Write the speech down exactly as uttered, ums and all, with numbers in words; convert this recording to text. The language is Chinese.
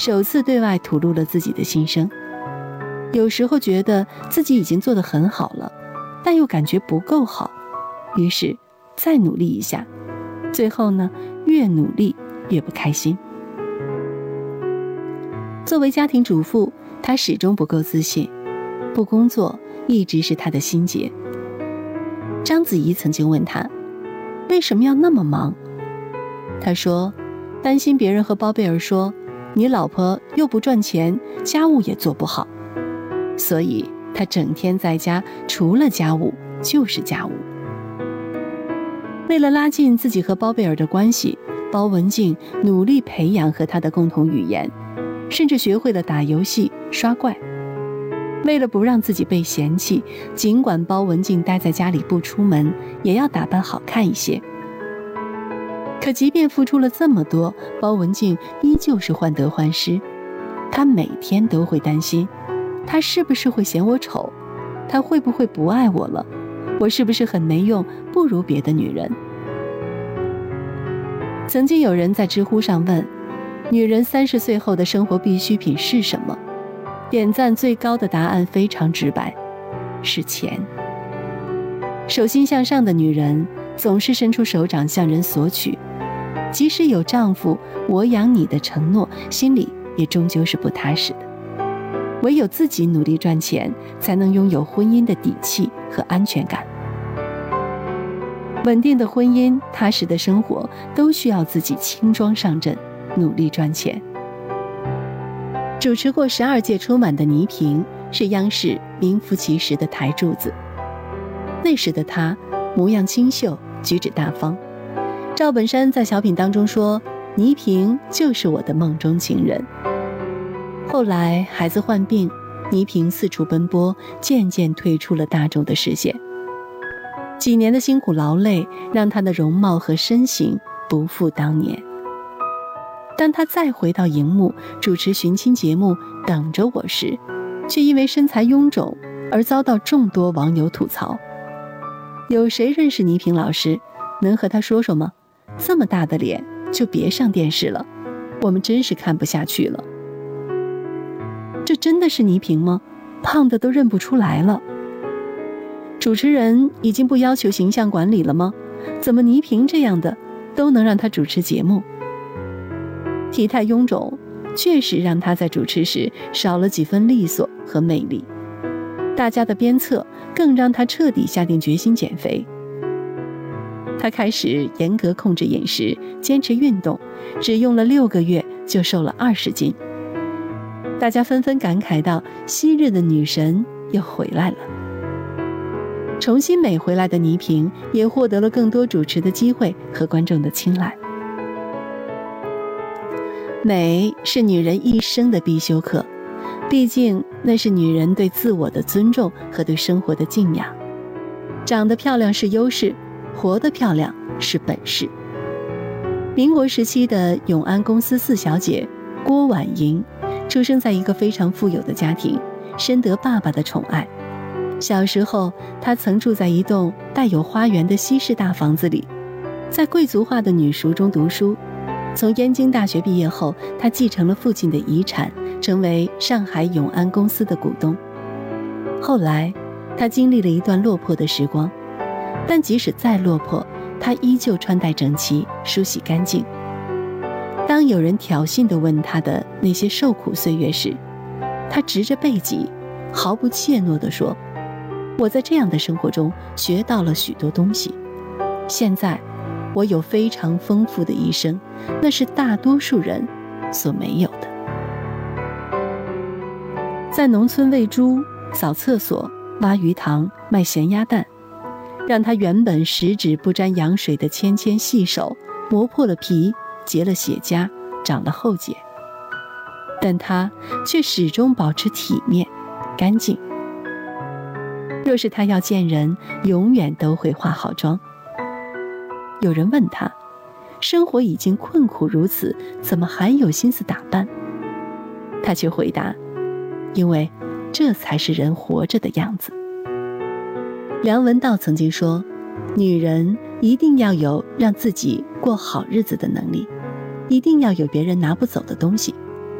首次对外吐露了自己的心声。有时候觉得自己已经做得很好了，但又感觉不够好，于是再努力一下，最后呢，越努力越不开心。作为家庭主妇，她始终不够自信，不工作一直是她的心结。章子怡曾经问她，为什么要那么忙？她说，担心别人和包贝尔说，你老婆又不赚钱，家务也做不好，所以她整天在家，除了家务就是家务。为了拉近自己和包贝尔的关系，包文婧努力培养和他的共同语言，甚至学会了打游戏、刷怪。为了不让自己被嫌弃，尽管包文婧待在家里不出门，也要打扮好看一些。可即便付出了这么多，包文婧依旧是患得患失。她每天都会担心，他是不是会嫌我丑？他会不会不爱我了？我是不是很没用，不如别的女人？曾经有人在知乎上问，女人三十岁后的生活必需品是什么？点赞最高的答案非常直白，是钱。手心向上的女人总是伸出手掌向人索取，即使有丈夫我养你的承诺，心里也终究是不踏实的。唯有自己努力赚钱，才能拥有婚姻的底气和安全感。稳定的婚姻，踏实的生活，都需要自己轻装上阵，努力赚钱。主持过十二届春晚的倪萍，是央视名副其实的台柱子。那时的她模样清秀，举止大方。赵本山在小品当中说，倪萍就是我的梦中情人。后来孩子患病，倪萍四处奔波，渐渐退出了大众的视线。几年的辛苦劳累，让她的容貌和身形不复当年。当她再回到荧幕主持寻亲节目《等着我》时，却因为身材臃肿而遭到众多网友吐槽。有谁认识倪萍老师？能和她说说吗？这么大的脸就别上电视了，我们真是看不下去了。这真的是倪萍吗？胖的都认不出来了。主持人已经不要求形象管理了吗？怎么倪萍这样的都能让她主持节目？体态臃肿确实让她在主持时少了几分利索和魅力，大家的鞭策更让她彻底下定决心减肥。她开始严格控制饮食，坚持运动，只用了六个月就瘦了二十斤。大家纷纷感慨到，昔日的女神又回来了。重新美回来的倪萍也获得了更多主持的机会和观众的青睐。美是女人一生的必修课，毕竟那是女人对自我的尊重和对生活的敬仰。长得漂亮是优势，活得漂亮是本事。民国时期的永安公司四小姐郭婉莹，出生在一个非常富有的家庭，深得爸爸的宠爱。小时候，她曾住在一栋带有花园的西式大房子里，在贵族化的女塾中读书。从燕京大学毕业后，她继承了父亲的遗产，成为上海永安公司的股东。后来，她经历了一段落魄的时光，但即使再落魄，她依旧穿戴整齐，梳洗干净。当有人挑衅地问她的那些受苦岁月时，她直着背脊，毫不怯懦地说，我在这样的生活中学到了许多东西，现在我有非常丰富的一生，那是大多数人所没有的。在农村喂猪、扫厕所、挖鱼塘、卖咸鸭蛋，让他原本十指不沾阳水的纤纤细手磨破了皮，结了血痂，长了厚茧，但他却始终保持体面、干净。若是他要见人，永远都会化好妆。有人问他，生活已经困苦如此，怎么还有心思打扮？他却回答，因为这才是人活着的样子。梁文道曾经说，女人一定要有让自己过好日子的能力，一定要有别人拿不走的东西。